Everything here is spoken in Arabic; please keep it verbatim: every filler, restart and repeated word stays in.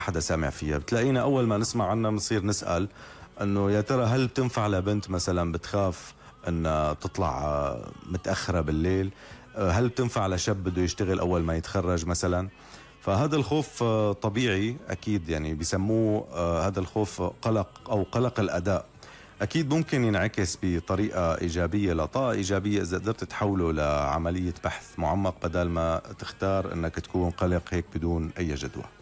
حدا سامع فيها. بتلاقينا أول ما نسمع عنها بنصير نسأل أنه يا ترى هل بتنفع لبنت مثلا بتخاف أن تطلع متأخرة بالليل؟ هل بتنفع لشاب بده يشتغل أول ما يتخرج مثلا؟ فهذا الخوف طبيعي أكيد، يعني بيسموه هذا الخوف قلق أو قلق الأداء. أكيد ممكن ينعكس بطريقة إيجابية، لطاقة إيجابية إذا قدرت تحوله لعملية بحث معمق بدل ما تختار أنك تكون قلق هيك بدون أي جدوى.